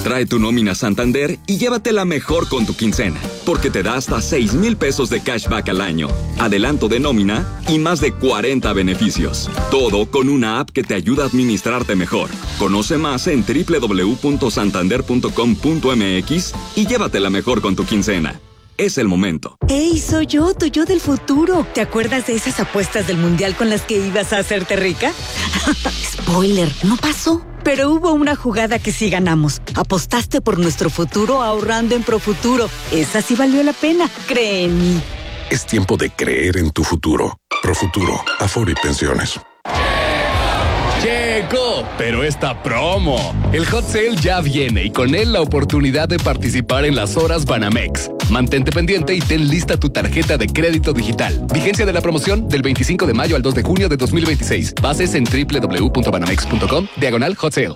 Trae tu nómina Santander y llévatela mejor con tu quincena, porque te da hasta 6,000 pesos de cashback al año, adelanto de nómina y más de 40 beneficios. Todo con una app que te ayuda a administrarte mejor. Conoce más en www.santander.com.mx y llévatela mejor con tu quincena. Es el momento. ¡Ey, soy yo, tu yo del futuro! ¿Te acuerdas de esas apuestas del mundial con las que ibas a hacerte rica? Spoiler, no pasó. Pero hubo una jugada que sí ganamos. Apostaste por nuestro futuro ahorrando en Profuturo. Esa sí valió la pena, cree en mí. Es tiempo de creer en tu futuro. Profuturo, Afore y Pensiones. Llegó, pero esta promo. El Hot Sale ya viene y con él la oportunidad de participar en las horas Banamex. Mantente pendiente y ten lista tu tarjeta de crédito digital. Vigencia de la promoción del 25 de mayo al 2 de junio de 2026. Bases en www.banamex.com/Hot Sale.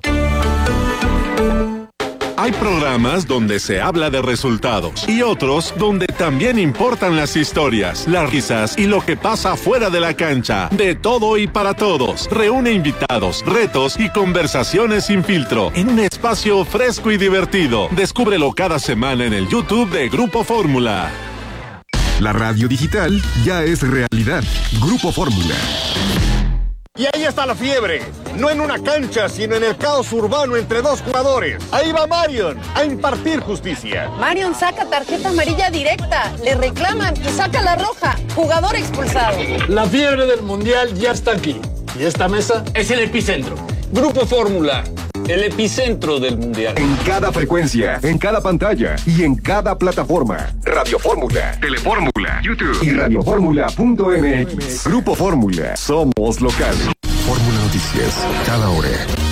Hay programas donde se habla de resultados y otros donde también importan las historias, las risas y lo que pasa fuera de la cancha. De todo y para todos. Reúne invitados, retos y conversaciones sin filtro en un espacio fresco y divertido. Descúbrelo cada semana en el YouTube de Grupo Fórmula. La radio digital ya es realidad. Grupo Fórmula. Y ahí está la fiebre, no en una cancha, sino en el caos urbano entre dos jugadores. Ahí va Marion a impartir justicia. Marion saca tarjeta amarilla directa, le reclaman y saca la roja. Jugador expulsado. La fiebre del mundial ya está aquí. Y esta mesa es el epicentro. Grupo Fórmula, el epicentro del mundial. En cada frecuencia, en cada pantalla y en cada plataforma. Radio Fórmula, Telefórmula, YouTube y radioformula.mx. Grupo Fórmula, somos local. Fórmula Noticias, cada hora.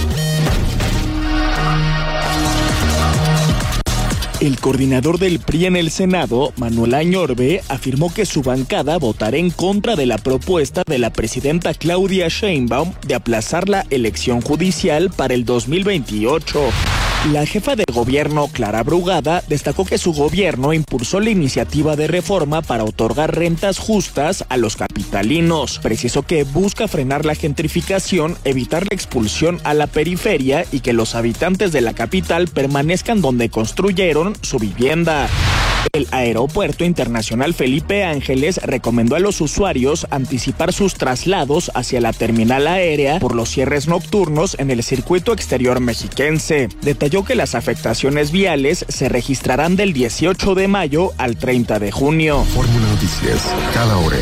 El coordinador del PRI en el Senado, Manuel Añorbe, afirmó que su bancada votará en contra de la propuesta de la presidenta Claudia Sheinbaum de aplazar la elección judicial para el 2028. La jefa de gobierno, Clara Brugada, destacó que su gobierno impulsó la iniciativa de reforma para otorgar rentas justas a los capitalinos. Precisó que busca frenar la gentrificación, evitar la expulsión a la periferia y que los habitantes de la capital permanezcan donde construyeron su vivienda. El Aeropuerto Internacional Felipe Ángeles recomendó a los usuarios anticipar sus traslados hacia la terminal aérea por los cierres nocturnos en el circuito exterior mexiquense. Detalló que las afectaciones viales se registrarán del 18 de mayo al 30 de junio. Fórmula Noticias, cada hora.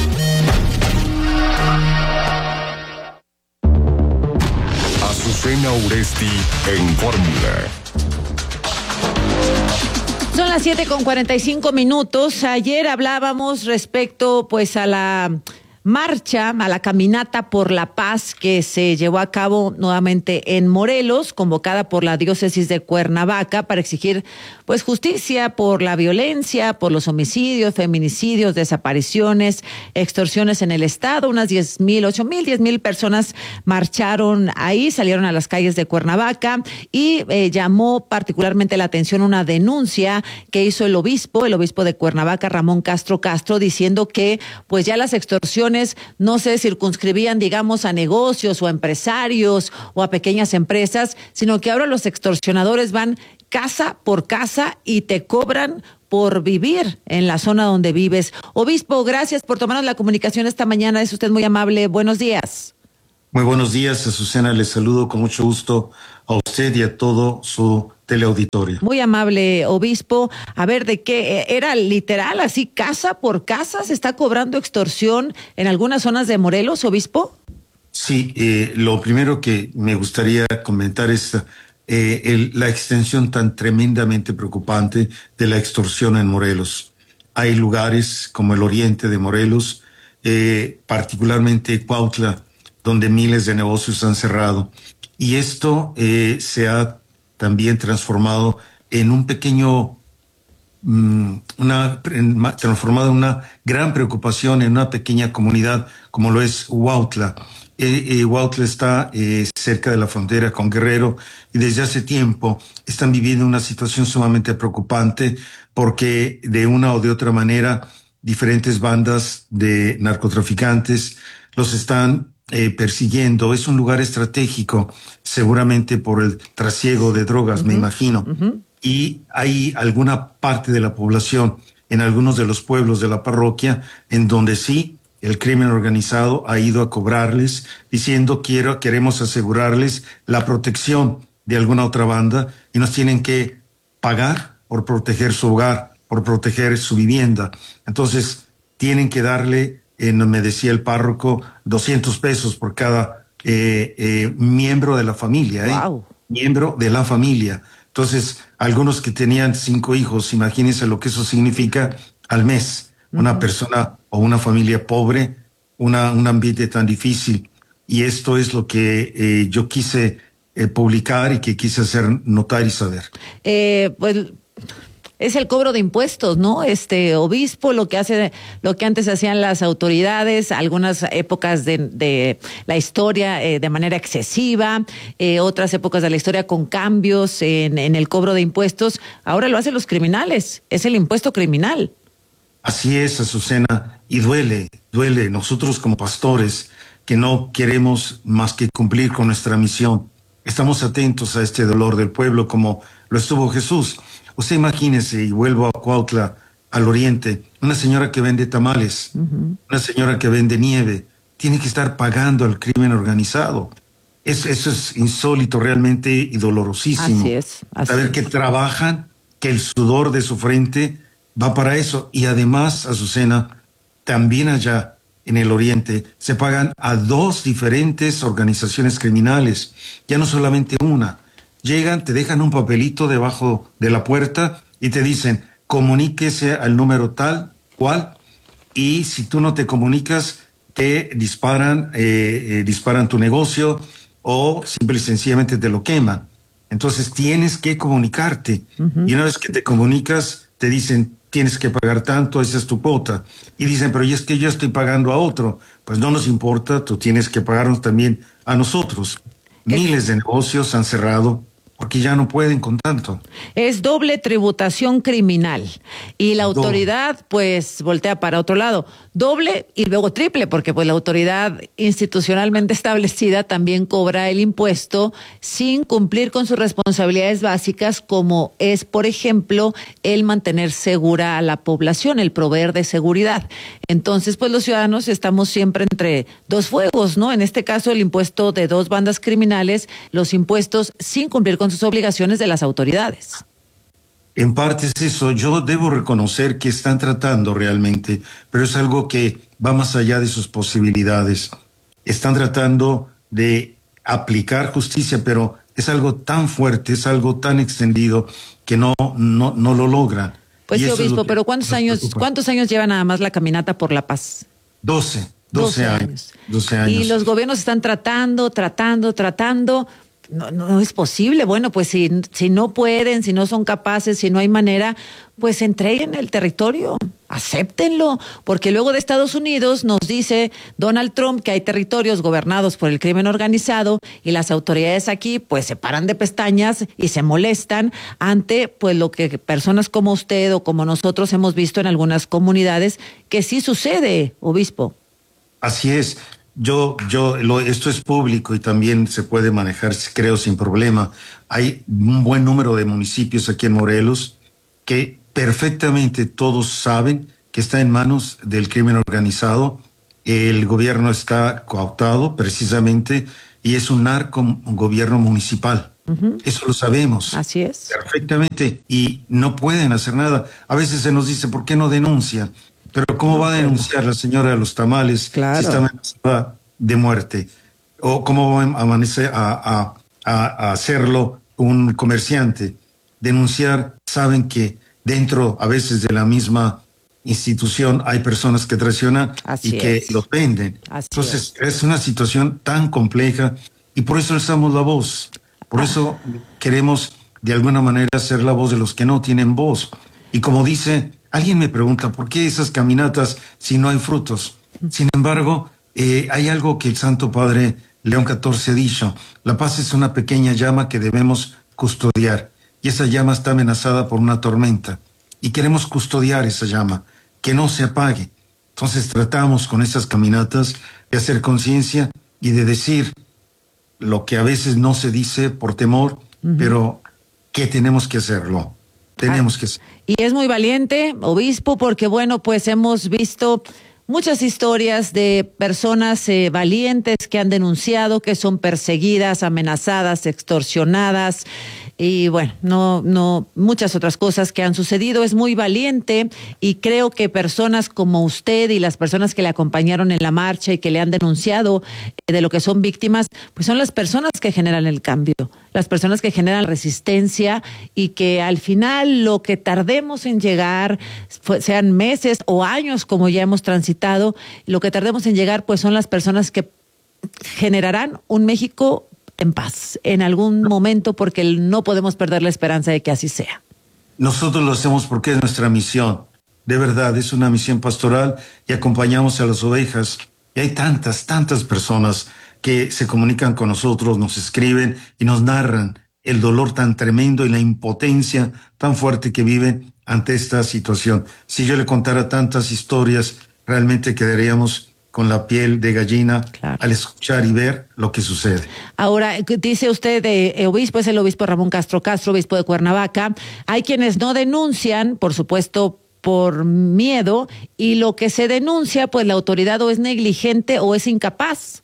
Azucena Uresti en Fórmula. Son las 7:45. Ayer hablábamos respecto pues a la marcha, a la caminata por la paz que se llevó a cabo nuevamente en Morelos, convocada por la diócesis de Cuernavaca para exigir pues justicia por la violencia, por los homicidios, feminicidios, desapariciones, extorsiones en el estado. Unas 10,000 personas marcharon ahí, salieron a las calles de Cuernavaca y llamó particularmente la atención una denuncia que hizo el obispo de Cuernavaca, Ramón Castro, diciendo que pues ya las extorsiones no se circunscribían, digamos, a negocios o a empresarios o a pequeñas empresas, sino que ahora los extorsionadores van casa por casa y te cobran por vivir en la zona donde vives. Obispo, gracias por tomarnos la comunicación esta mañana. Es usted muy amable. Buenos días. Muy buenos días, Azucena. Les saludo con mucho gusto a usted y a todo su teleauditorio. Muy amable, obispo. A ver, ¿de qué era literal? ¿Así casa por casa se está cobrando extorsión en algunas zonas de Morelos, obispo? Sí, lo primero que me gustaría comentar es la extensión tan tremendamente preocupante de la extorsión en Morelos. Hay lugares como el oriente de Morelos, particularmente Cuautla, donde miles de negocios han cerrado. Y esto se ha también transformado en un pequeño, transformado en una gran preocupación en una pequeña comunidad como lo es Huautla. Huautla está cerca de la frontera con Guerrero y desde hace tiempo están viviendo una situación sumamente preocupante porque de una o de otra manera diferentes bandas de narcotraficantes los están persiguiendo. Es un lugar estratégico, seguramente por el trasiego de drogas, me imagino. Y hay alguna parte de la población en algunos de los pueblos de la parroquia en donde sí el crimen organizado ha ido a cobrarles diciendo queremos asegurarles la protección de alguna otra banda y nos tienen que pagar por proteger su hogar, por proteger su vivienda. Entonces tienen que darle, me decía el párroco, 200 pesos por cada miembro de la familia. Wow. Miembro de la familia. Entonces, algunos que tenían 5 hijos, imagínense lo que eso significa al mes. Una persona o una familia pobre, un ambiente tan difícil. Y esto es lo que yo quise publicar y que quise hacer notar y saber. Pues es el cobro de impuestos, ¿no? Obispo, lo que antes hacían las autoridades, algunas épocas de la historia de manera excesiva, otras épocas de la historia con cambios en el cobro de impuestos, ahora lo hacen los criminales, es el impuesto criminal. Así es, Azucena, y duele. Nosotros como pastores que no queremos más que cumplir con nuestra misión, estamos atentos a este dolor del pueblo como lo estuvo Jesús. Usted imagínese, y vuelvo a Cuautla, al oriente, una señora que vende tamales, una señora que vende nieve, tiene que estar pagando al crimen organizado. Eso es insólito realmente y dolorosísimo. Así es. Saber que trabajan, que el sudor de su frente va para eso. Y además, Azucena, también allá en el oriente se pagan a 2 diferentes organizaciones criminales, ya no solamente una. Llegan, te dejan un papelito debajo de la puerta y te dicen, comuníquese al número tal, cual, y si tú no te comunicas, te disparan tu negocio o simple y sencillamente te lo queman. Entonces tienes que comunicarte. Y una vez que te comunicas, te dicen, tienes que pagar tanto, esa es tu cuota. Y dicen, pero es que yo estoy pagando a otro. Pues no nos importa, tú tienes que pagarnos también a nosotros. Miles de negocios han cerrado porque ya no pueden con tanto. Es doble tributación criminal y la autoridad pues voltea para otro lado. Doble y luego triple, porque pues la autoridad institucionalmente establecida también cobra el impuesto sin cumplir con sus responsabilidades básicas, como es, por ejemplo, el mantener segura a la población, el proveer de seguridad. Entonces, pues los ciudadanos estamos siempre entre 2 fuegos, ¿no? En este caso, el impuesto de 2 bandas criminales, los impuestos sin cumplir con sus obligaciones de las autoridades. En parte es eso. Yo debo reconocer que están tratando realmente, pero es algo que va más allá de sus posibilidades. Están tratando de aplicar justicia, pero es algo tan fuerte, es algo tan extendido que no lo logran. Pues sí, obispo, pero ¿cuántos años lleva nada más la caminata por la paz? 12 años. Y los gobiernos están tratando. No es posible. Bueno, pues si no pueden, si no son capaces, si no hay manera, pues entreguen el territorio, acéptenlo, porque luego de Estados Unidos nos dice Donald Trump que hay territorios gobernados por el crimen organizado y las autoridades aquí pues se paran de pestañas y se molestan ante pues lo que personas como usted o como nosotros hemos visto en algunas comunidades que sí sucede, obispo. Así es. Esto es público y también se puede manejar, creo, sin problema. Hay un buen número de municipios aquí en Morelos que perfectamente todos saben que está en manos del crimen organizado. El gobierno está cooptado precisamente y es un gobierno municipal. Eso lo sabemos. Así es. Perfectamente. Y no pueden hacer nada. A veces se nos dice, ¿por qué no denuncian? Pero ¿cómo va a denunciar la señora de los tamales si está amenazada de muerte? ¿O cómo va a hacerlo un comerciante? Denunciar, saben que dentro a veces de la misma institución hay personas que traicionan y que los venden. Entonces es una situación tan compleja y por eso alzamos la voz. Por eso queremos de alguna manera ser la voz de los que no tienen voz. Y como dice... Alguien me pregunta, ¿por qué esas caminatas si no hay frutos? Sin embargo, hay algo que el Santo Padre León XIV ha dicho. La paz es una pequeña llama que debemos custodiar. Y esa llama está amenazada por una tormenta. Y queremos custodiar esa llama, que no se apague. Entonces tratamos con esas caminatas de hacer conciencia y de decir lo que a veces no se dice por temor, pero que tenemos que hacerlo. Tenemos que hacerlo. Y es muy valiente, obispo, porque bueno, pues hemos visto muchas historias de personas valientes que han denunciado que son perseguidas, amenazadas, extorsionadas y bueno, no muchas otras cosas que han sucedido. Es muy valiente y creo que personas como usted y las personas que le acompañaron en la marcha y que le han denunciado de lo que son víctimas, pues son las personas que generan el cambio, las personas que generan resistencia y que al final lo que tardemos en llegar, sean meses o años como ya hemos transitado, lo que tardemos en llegar pues son las personas que generarán un México en paz en algún momento, porque no podemos perder la esperanza de que así sea. Nosotros lo hacemos porque es nuestra misión. De verdad, es una misión pastoral y acompañamos a las ovejas. Y hay tantas personas que se comunican con nosotros, nos escriben y nos narran el dolor tan tremendo y la impotencia tan fuerte que viven ante esta situación. Si yo le contara tantas historias, realmente quedaríamos con la piel de gallina al escuchar y ver lo que sucede. Ahora, dice usted, obispo, es el obispo Ramón Castro Castro, obispo de Cuernavaca. Hay quienes no denuncian, por supuesto, por miedo, y lo que se denuncia, pues la autoridad o es negligente o es incapaz.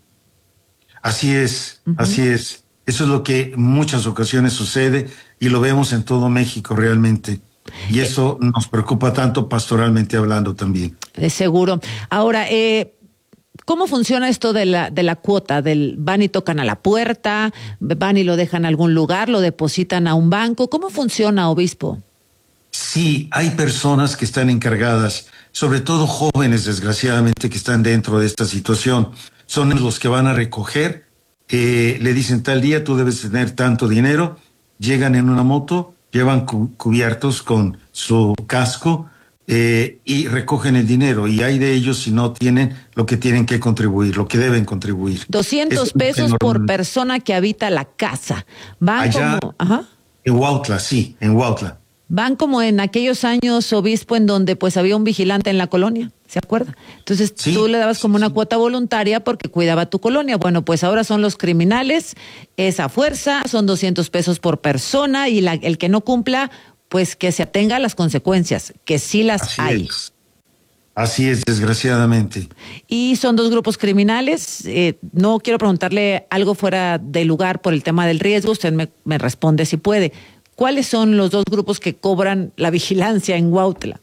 Así es, así es. Eso es lo que en muchas ocasiones sucede y lo vemos en todo México realmente. Y eso nos preocupa tanto pastoralmente hablando también. Seguro. Ahora, ¿cómo funciona esto de la cuota? ¿Van y tocan a la puerta? ¿Van y lo dejan a algún lugar? ¿Lo depositan a un banco? ¿Cómo funciona, obispo? Sí, hay personas que están encargadas, sobre todo jóvenes, desgraciadamente, que están dentro de esta situación. Son los que van a recoger, le dicen tal día tú debes tener tanto dinero, llegan en una moto, llevan cubiertos con su casco y recogen el dinero. Y hay de ellos si no tienen lo que tienen que contribuir, lo que deben contribuir. 200 pesos por persona que habita la casa. Van allá, como... Ajá. En Huautla, sí, en Huautla. Van como en aquellos años, obispo, en donde pues había un vigilante en la colonia, ¿se acuerda? Entonces sí, tú le dabas como una cuota voluntaria porque cuidaba tu colonia. Bueno, pues ahora son los criminales, esa fuerza, son 200 pesos por persona y el que no cumpla, pues que se atenga a las consecuencias, que sí las hay. Así es, desgraciadamente. Y son dos grupos criminales. No quiero preguntarle algo fuera de lugar por el tema del riesgo, usted me responde si puede. ¿Cuáles son los dos grupos que cobran la vigilancia en Huautla?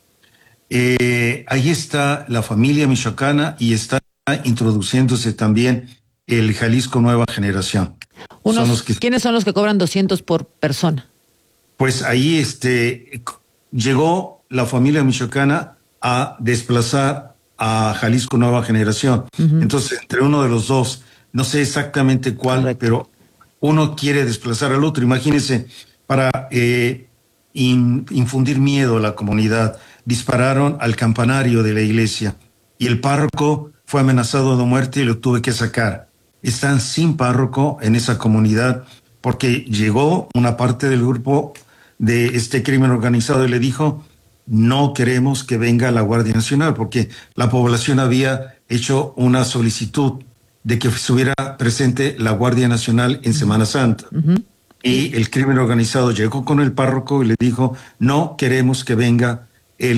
Ahí está la familia michoacana y está introduciéndose también el Jalisco Nueva Generación. ¿Quiénes son los que cobran 200 por persona? Pues ahí llegó la familia michoacana a desplazar a Jalisco Nueva Generación. Entonces, entre uno de los dos, no sé exactamente cuál, correcto, pero uno quiere desplazar al otro. Imagínense, para infundir miedo a la comunidad, dispararon al campanario de la iglesia y el párroco fue amenazado de muerte y lo tuve que sacar. Están sin párroco en esa comunidad porque llegó una parte del grupo de este crimen organizado y le dijo: no queremos que venga la Guardia Nacional, porque la población había hecho una solicitud de que estuviera presente la Guardia Nacional en Semana Santa. Y el crimen organizado llegó con el párroco y le dijo: no queremos que venga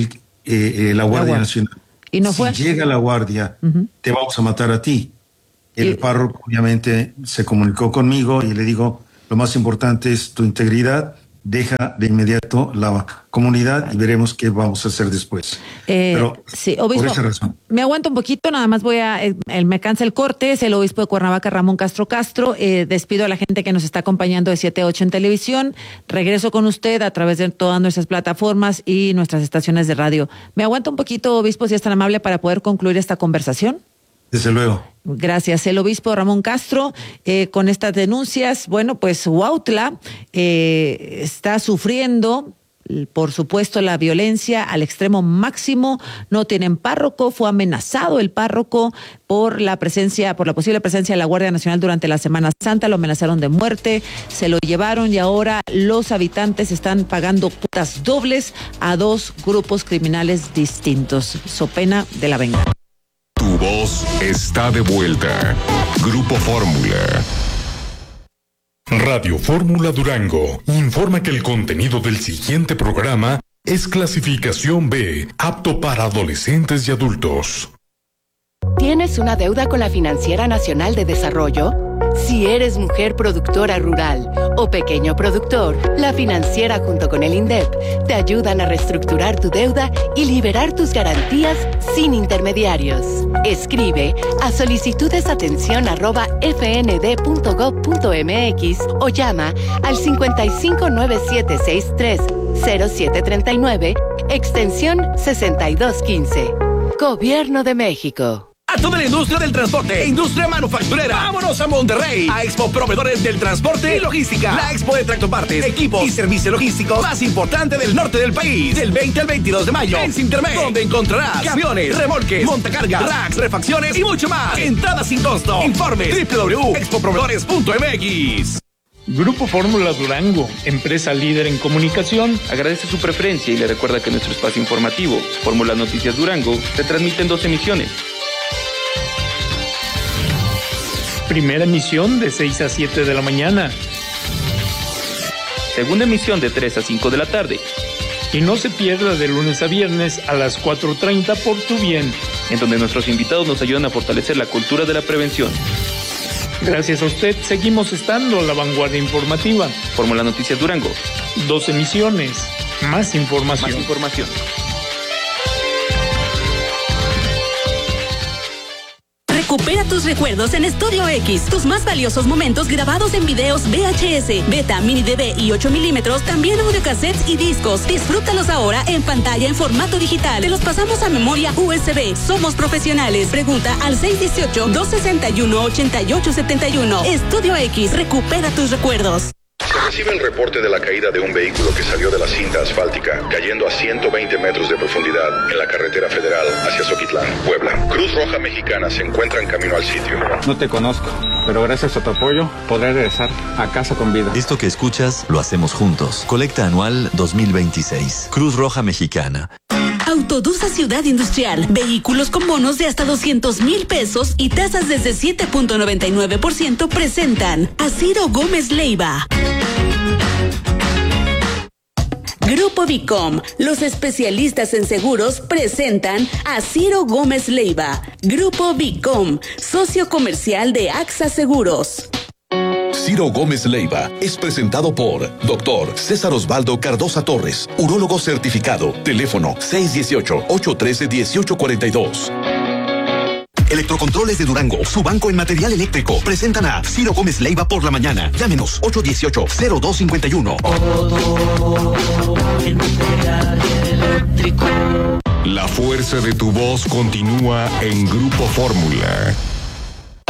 la Guardia Nacional. ¿Y no fue? Si llega la Guardia, te vamos a matar a ti. El párroco obviamente se comunicó conmigo y le digo: lo más importante es tu integridad, deja de inmediato la comunidad y veremos qué vamos a hacer después. Pero sí, obispo, por esa razón. Me aguanto un poquito, nada más me cansa el corte. Es el obispo de Cuernavaca, Ramón Castro Castro. Despido a la gente que nos está acompañando de 7 a 8 en televisión. Regreso con usted a través de todas nuestras plataformas y nuestras estaciones de radio. Me aguanto un poquito, obispo, si es tan amable, para poder concluir esta conversación. Desde luego. Gracias. El obispo Ramón Castro, con estas denuncias, bueno, pues Huautla está sufriendo, por supuesto, la violencia al extremo máximo. No tienen párroco, fue amenazado el párroco por la posible presencia de la Guardia Nacional durante la Semana Santa, lo amenazaron de muerte, se lo llevaron y ahora los habitantes están pagando cuotas dobles a 2 grupos criminales distintos, so pena de la venganza. Tu voz está de vuelta. Grupo Fórmula. Radio Fórmula Durango informa que el contenido del siguiente programa es clasificación B, apto para adolescentes y adultos. ¿Tienes una deuda con la Financiera Nacional de Desarrollo? Si eres mujer productora rural o pequeño productor, la financiera junto con el INDEP te ayudan a reestructurar tu deuda y liberar tus garantías sin intermediarios. Escribe a solicitudesatención@fnd.gov.mx o llama al 5597630739, extensión 6215. Gobierno de México. A toda la industria del transporte e industria manufacturera. ¡Vámonos a Monterrey! A Expo Proveedores del Transporte y Logística. La Expo de tractopartes, equipos y servicios logísticos más importante del norte del país. Del 20 al 22 de mayo en Sintermex, donde encontrarás camiones, remolques, montacargas, racks, refacciones y mucho más. Entrada sin costo. Informe www.expoproveedores.mx. Grupo Fórmula Durango, empresa líder en comunicación, agradece su preferencia y le recuerda que nuestro espacio informativo, Fórmula Noticias Durango, se transmite en 2 emisiones. Primera emisión de 6 a 7 de la mañana. Segunda emisión de 3 a 5 de la tarde. Y no se pierda de lunes a viernes a las 4:30 por tu bien, en donde nuestros invitados nos ayudan a fortalecer la cultura de la prevención. Gracias a usted, seguimos estando a la vanguardia informativa. Fórmula Noticias Durango. 2 emisiones, más información. Más información. Recupera tus recuerdos en Estudio X. Tus más valiosos momentos grabados en videos VHS, Beta, Mini DV y 8 milímetros, también audiocassettes y discos. Disfrútalos ahora en pantalla en formato digital. Te los pasamos a memoria USB. Somos profesionales. Pregunta al 618-261-8871. Estudio X. Recupera tus recuerdos. Se recibe el reporte de la caída de un vehículo que salió de la cinta asfáltica, cayendo a 120 metros de profundidad en la carretera federal hacia Zoquitlán, Puebla. Cruz Roja Mexicana se encuentra en camino al sitio. No te conozco, pero gracias a tu apoyo podré regresar a casa con vida. Esto que escuchas lo hacemos juntos. Colecta anual 2026. Cruz Roja Mexicana. Autodusa Ciudad Industrial. Vehículos con bonos de hasta 200,000 pesos y tasas desde 7.99% presentan a Ciro Gómez Leiva. Grupo Vicom, los especialistas en seguros, presentan a Ciro Gómez Leiva. Grupo Vicom, socio comercial de AXA Seguros. Ciro Gómez Leiva es presentado por Dr. César Osvaldo Cardosa Torres, urólogo certificado. Teléfono 618-813-1842. Electrocontroles de Durango, su banco en material eléctrico, presentan a Ciro Gómez Leiva por la mañana. Llámenos 818-0251. La fuerza de tu voz continúa en Grupo Fórmula.